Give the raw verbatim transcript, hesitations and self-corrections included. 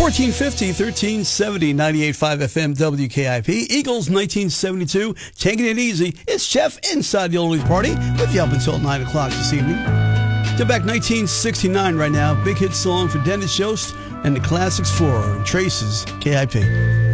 fourteen fifty, thirteen seventy, ninety-eight point five F M W K I P. Eagles nineteen seventy-two, taking it easy. It's Jeff inside the Oldies Party with you up until nine o'clock this evening. To back nineteen sixty-nine right now. Big hit song for Dennis Yost and the Classics four and Traces K I P.